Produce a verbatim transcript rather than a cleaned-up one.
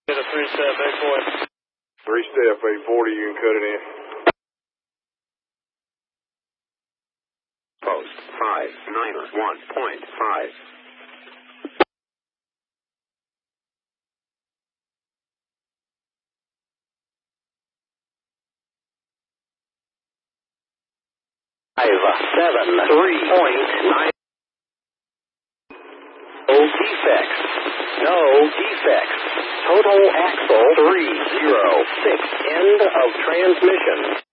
Get a three-step eight forty. Three-step eight forty, you can cut it in. Post five niner one point five. Five seven three point nine. No defects. No defects. Total axle three zero six. End of transmission.